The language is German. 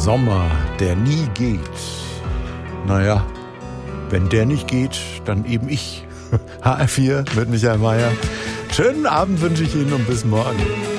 Sommer, der nie geht. Naja, wenn der nicht geht, dann eben ich. HR4 mit Michael Mayer. Schönen Abend wünsche ich Ihnen und bis morgen.